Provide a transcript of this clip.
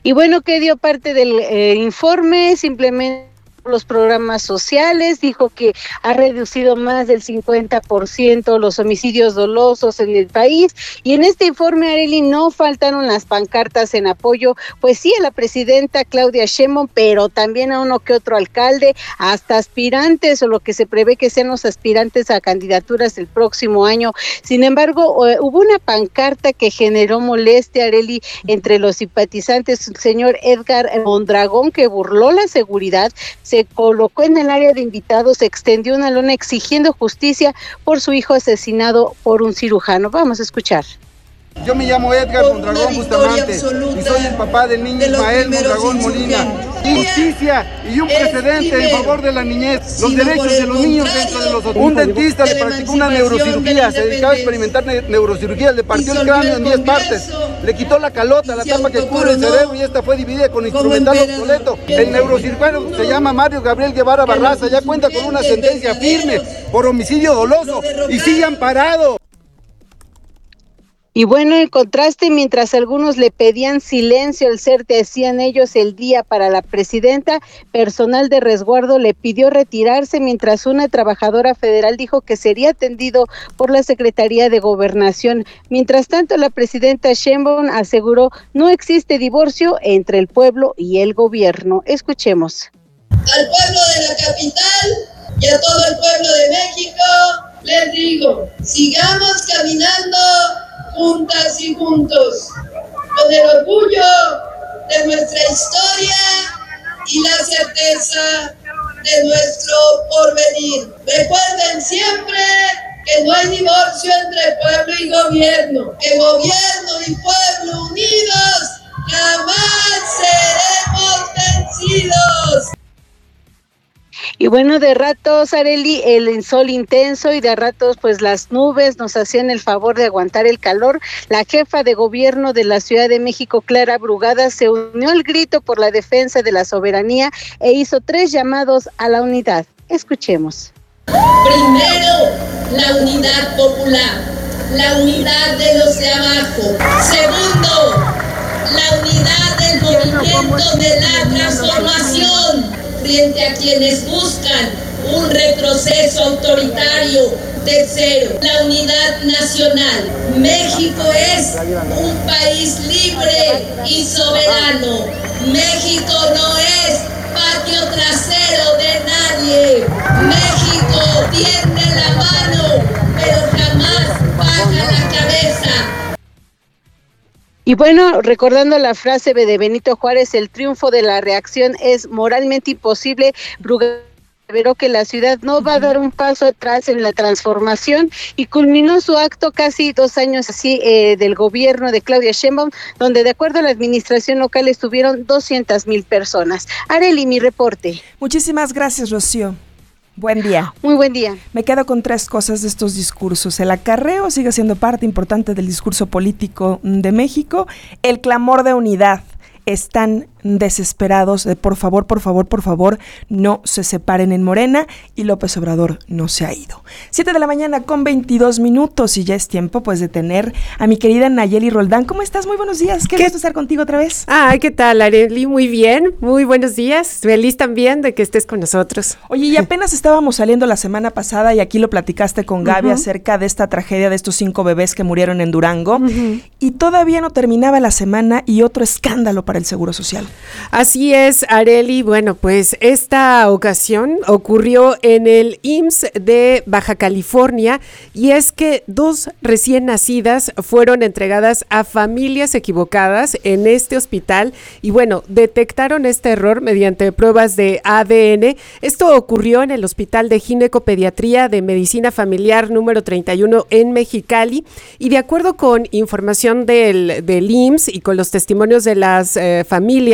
Y bueno, que dio parte del informe, simplemente los programas sociales, dijo que ha reducido más del 50% los homicidios dolosos en el país, y en este informe, Arely, no faltaron las pancartas en apoyo, pues sí, a la presidenta Claudia Sheinbaum, pero también a uno que otro alcalde, hasta aspirantes, o lo que se prevé que sean los aspirantes a candidaturas el próximo año. Sin embargo, hubo una pancarta que generó molestia, Arely, entre los simpatizantes, el señor Edgar Mondragón, que burló la seguridad, se colocó en el área de invitados, se extendió una lona exigiendo justicia por su hijo asesinado por un cirujano. Vamos a escuchar. Yo me llamo Edgar Mondragón Bustamante y soy el papá del niño Ismael Mondragón Molina. Justicia y un precedente en favor de la niñez, los derechos de los niños dentro de los hospitales. Un dentista le practicó una neurocirugía, se dedicaba a experimentar neurocirugía, le partió el cráneo en 10 partes, le quitó la calota, la tapa que cubre el cerebro, y esta fue dividida con instrumental obsoleto. El neurocirujano se llama Mario Gabriel Guevara Barraza, ya cuenta con una sentencia firme por homicidio doloso y sigue amparado. Y bueno, en contraste, mientras algunos le pedían silencio al ser, decían ellos, el día para la presidenta, personal de resguardo le pidió retirarse, mientras una trabajadora federal dijo que sería atendido por la Secretaría de Gobernación. Mientras tanto, la presidenta Sheinbaum aseguró no existe divorcio entre el pueblo y el gobierno. Escuchemos. Al pueblo de la capital y a todo el pueblo de México les digo, sigamos caminando juntas y juntos, con el orgullo de nuestra historia y la certeza de nuestro porvenir. Recuerden siempre que no hay divorcio entre pueblo y gobierno, que gobierno y pueblo unidos jamás seremos vencidos. Y bueno, de ratos, Arely, el sol intenso, y de ratos pues las nubes nos hacían el favor de aguantar el calor. La jefa de gobierno de la Ciudad de México, Clara Brugada, se unió al grito por la defensa de la soberanía e hizo 3 llamados a la unidad. Escuchemos. Primero, la unidad popular, la unidad de los de abajo. Segundo, la unidad del movimiento de la transformación frente a quienes buscan un retroceso autoritario. Tercero, la unidad nacional. México es un país libre y soberano. México no es patio trasero de nadie. México tiende la mano, pero jamás baja la cabeza. Y bueno, recordando la frase de Benito Juárez, el triunfo de la reacción es moralmente imposible, Brugada aseveró que la ciudad no va a dar un paso atrás en la transformación, y culminó su acto casi 2 años así del gobierno de Claudia Sheinbaum, donde de acuerdo a la administración local estuvieron 200,000 personas. Arely, mi reporte. Muchísimas gracias, Rocío. Buen día. Muy buen día. Me quedo con 3 cosas de estos discursos. El acarreo sigue siendo parte importante del discurso político de México. El clamor de unidad. Están desesperados de por favor, no se separen en Morena, y López Obrador no se ha ido. 7:22 a.m, y ya es tiempo pues de tener a mi querida Nayeli Roldán. ¿Cómo estás? Muy buenos días. Qué gusto estar contigo otra vez. Ay, ¿qué tal, Arely? Muy bien, muy buenos días. Feliz también de que estés con nosotros. Oye, y apenas estábamos saliendo la semana pasada, y aquí lo platicaste con Gaby acerca de esta tragedia de estos 5 bebés que murieron en Durango, y todavía no terminaba la semana y otro escándalo para el Seguro Social. Así es, Arely. Bueno, pues esta ocasión ocurrió en el IMSS de Baja California, y es que 2 recién nacidas fueron entregadas a familias equivocadas en este hospital, y bueno, detectaron este error mediante pruebas de ADN. Esto ocurrió en el Hospital de Ginecopediatría de Medicina Familiar número 31 en Mexicali, y de acuerdo con información del IMSS y con los testimonios de las familias,